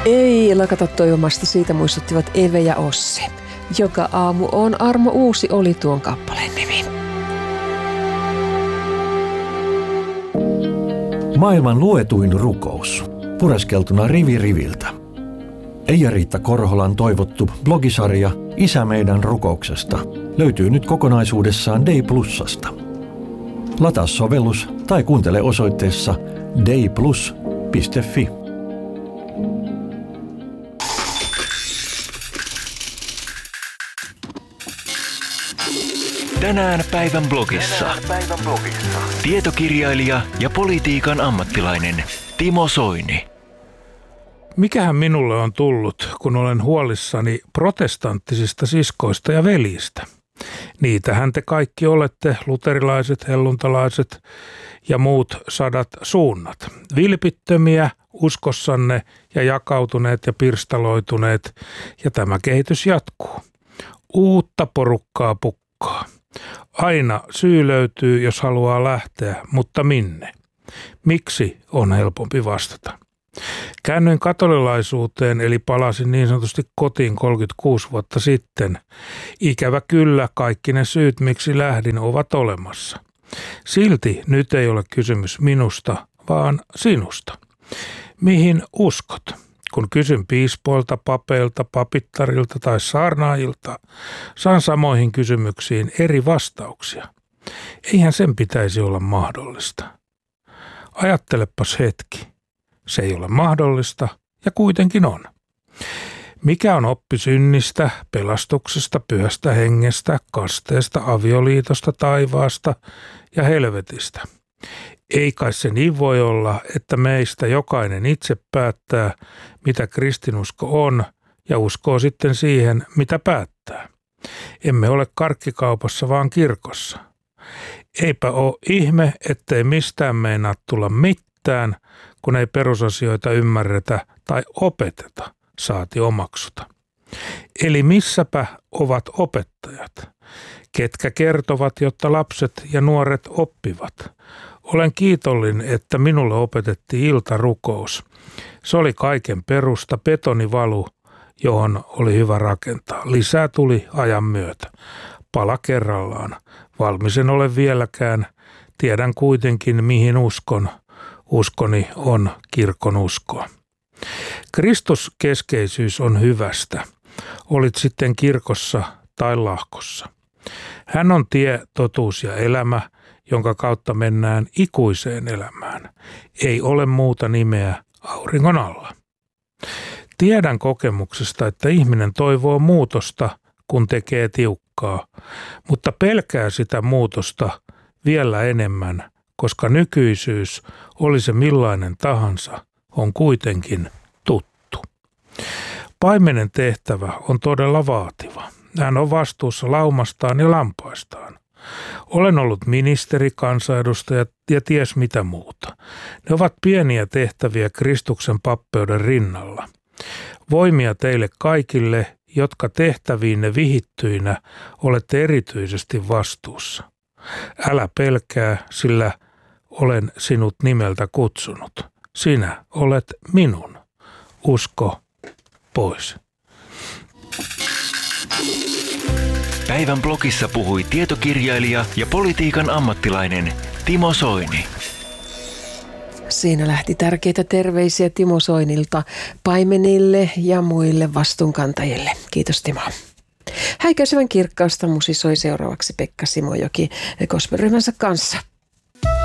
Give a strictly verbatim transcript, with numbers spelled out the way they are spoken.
Ei lakata toivomasta, siitä muistuttivat Eve ja Ossi. Joka aamu on Armo Uusi oli tuon kappaleen nimi. Maailman luetuin rukous. Pureskeltuna rivi riviltä. Eija-Riitta Korholan toivottu blogisarja Isä meidän rukouksesta löytyy nyt kokonaisuudessaan Dei Plusasta. Lataa sovellus tai kuuntele osoitteessa deiplus piste fi. Tänään päivän blogissa. Tänään päivän blogissa. Tietokirjailija ja politiikan ammattilainen Timo Soini. Mikähän minulle on tullut, kun olen huolissani protestanttisista siskoista ja veljistä? Niitähän te kaikki olette, luterilaiset, helluntalaiset ja muut sadat suunnat. Vilpittömiä uskossanne ja jakautuneet ja pirstaloituneet, ja tämä kehitys jatkuu. Uutta porukkaa pukkaa. Aina syy löytyy, jos haluaa lähteä, mutta minne? Miksi on helpompi vastata? Käännyin katolilaisuuteen, eli palasin niin sanotusti kotiin kolmekymmentäkuusi vuotta sitten. Ikävä kyllä, kaikki ne syyt, miksi lähdin, ovat olemassa. Silti nyt ei ole kysymys minusta, vaan sinusta. Mihin uskot? Kun kysyn piispoilta, papeilta, papittarilta tai saarnaajilta, saan samoihin kysymyksiin eri vastauksia. Eihän sen pitäisi olla mahdollista. Ajattelepas hetki. Se ei ole mahdollista ja kuitenkin on. Mikä on oppi synnistä, pelastuksesta, pyhästä hengestä, kasteesta, avioliitosta, taivaasta ja helvetistä? Ei kai se niin voi olla, että meistä jokainen itse päättää, mitä kristinusko on, ja uskoo sitten siihen, mitä päättää. Emme ole karkkikaupassa, vaan kirkossa. Eipä ole ihme, ettei mistään meinaa tulla mitään, kun ei perusasioita ymmärretä tai opeteta, saati omaksuta. Eli missäpä ovat opettajat? Ketkä kertovat, jotta lapset ja nuoret oppivat? Olen kiitollinen, että minulle opetettiin iltarukous. Se oli kaiken perusta, betonivalu, johon oli hyvä rakentaa. Lisää tuli ajan myötä. Pala kerrallaan. Valmis en ole vieläkään. Tiedän kuitenkin, mihin uskon. Uskoni on kirkon uskoa. Kristuskeskeisyys on hyvästä. Olit sitten kirkossa tai lahkossa. Hän on tie, totuus ja elämä, jonka kautta mennään ikuiseen elämään. Ei ole muuta nimeä auringon alla. Tiedän kokemuksesta, että ihminen toivoo muutosta, kun tekee tiukkaa, mutta pelkää sitä muutosta vielä enemmän, koska nykyisyys, oli se millainen tahansa, on kuitenkin tuttu. Paimenen tehtävä on todella vaativa. Hän on vastuussa laumastaan ja lampaistaan. Olen ollut ministeri, kansanedustaja ja ties mitä muuta. Ne ovat pieniä tehtäviä Kristuksen pappeuden rinnalla. Voimia teille kaikille, jotka tehtäviinne vihittyinä olette erityisesti vastuussa. Älä pelkää, sillä olen sinut nimeltä kutsunut. Sinä olet minun. Usko pois. Päivän blogissa puhui tietokirjailija ja politiikan ammattilainen Timo Soini. Siinä lähti tärkeitä terveisiä Timo Soinilta paimenille ja muille vastuunkantajille. Kiitos Timo. Häikäisevän kirkkausta musisoi seuraavaksi Pekka Simojoki gospelryhmänsä kanssa.